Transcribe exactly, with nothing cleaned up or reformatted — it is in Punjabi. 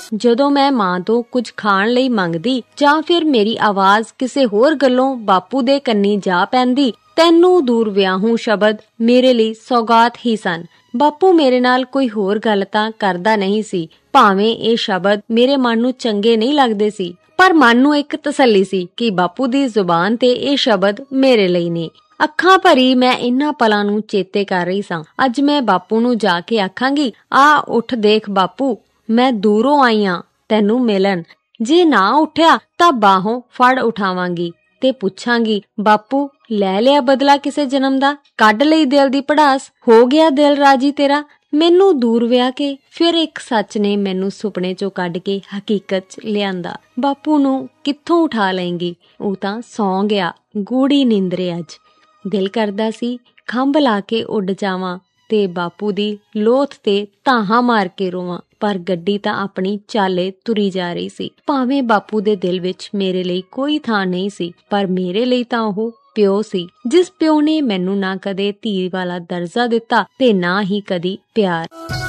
ਜਦੋਂ ਮੈਂ ਮਾਂ ਤੋਂ ਕੁਝ ਖਾਣ ਲਈ ਮੰਗਦੀ ਜਾਂ ਫਿਰ ਮੇਰੀ ਆਵਾਜ਼ ਕਿਸੇ ਹੋਰ ਗੱਲੋਂ ਬਾਪੂ ਦੇ ਕੰਨੀ ਜਾ ਪੈਂਦੀ, ਤੈਨੂੰ ਦੂਰ ਵਿਆਹੂੰ ਸ਼ਬਦ ਮੇਰੇ ਲਈ ਸੌਗਾਤ ਹੀ ਸਨ। ਬਾਪੂ ਮੇਰੇ ਨਾਲ ਕੋਈ ਹੋਰ ਗੱਲ ਤਾਂ ਕਰਦਾ ਨਹੀਂ ਸੀ, ਭਾਵੇਂ ਇਹ ਸ਼ਬਦ ਮੇਰੇ ਮਨ ਨੂੰ ਚੰਗੇ ਨਹੀਂ ਲੱਗਦੇ ਸੀ, ਪਰ ਮਨ ਨੂੰ ਇੱਕ ਤਸੱਲੀ ਸੀ ਕਿ ਬਾਪੂ ਦੀ ਜ਼ੁਬਾਨ ਤੇ ਇਹ ਸ਼ਬਦ ਮੇਰੇ ਲਈ ਨੇ। ਅੱਖਾਂ ਭਰੀ ਮੈਂ ਇਹਨਾਂ ਪਲਾਂ ਨੂੰ ਚੇਤੇ ਕਰ ਰਹੀ ਸਾਂ। ਅੱਜ ਮੈਂ ਬਾਪੂ ਨੂੰ ਜਾ ਕੇ ਆਖਾਂਗੀ, ਆ ਉੱਠ ਦੇਖ ਬਾਪੂ, ਮੈਂ ਦੂਰੋਂ ਆਈ ਆਂ ਤੈਨੂੰ ਮਿਲਣ। ਜੇ ਨਾ ਉੱਠਿਆ ਤਾਂ ਬਾਹੋਂ ਫੜ ਉਠਾਵਾਂਗੀ ਤੇ ਪੁੱਛਾਂਗੀ, ਬਾਪੂ ਲੈ ਲਿਆ ਬਦਲਾ ਕਿਸੇ ਜਨਮ ਦਾ? ਕੱਢ ਲਈ ਦਿਲ ਦੀ ਪੜਾਸ? ਹੋ ਗਿਆ ਦਿਲ ਰਾਜੀ ਤੇਰਾ ਮੈਨੂੰ ਦੂਰ ਵਿਆਹ ਕੇ? ਫਿਰ ਇੱਕ ਸੱਚ ਨੇ ਮੈਨੂੰ ਸੁਪਨੇ ਚੋਂ ਕੱਢ ਕੇ ਹਕੀਕਤ ਚ ਲਿਆਂਦਾ। ਬਾਪੂ ਨੂੰ ਕਿੱਥੋਂ ਉਠਾ ਲਏਂਗੀ? ਉਹ ਤਾਂ ਸੌਂ ਗਿਆ ਗੂੜੀ ਨੀਂਦਰੇ। ਅੱਜ ਦਿਲ ਕਰਦਾ ਸੀ ਖੰਭ ਲਾ ਕੇ ਉੱਡ ਜਾਵਾਂ ਤੇ ਬਾਪੂ ਦੀ ਲੋਥ ਤੇ ਧਾਹਾਂ ਮਾਰ ਕੇ ਰੋਵਾਂ, ਪਰ ਗੱਡੀ ਤਾਂ ਆਪਣੀ ਚਾਲੇ ਤੁਰੀ ਜਾ ਰਹੀ ਸੀ। ਭਾਵੇਂ ਬਾਪੂ ਦੇ ਦਿਲ ਵਿੱਚ ਮੇਰੇ ਲਈ ਕੋਈ ਥਾਂ ਨਹੀਂ ਸੀ, ਪਰ ਮੇਰੇ ਲਈ ਤਾਂ ਉਹ ਪਿਓ ਸੀ, ਜਿਸ ਪਿਓ ਨੇ ਮੈਨੂੰ ਨਾ ਕਦੇ ਧੀ ਵਾਲਾ ਦਰਜਾ ਦਿੱਤਾ ਤੇ ਨਾ ਹੀ ਕਦੀ ਪਿਆਰ।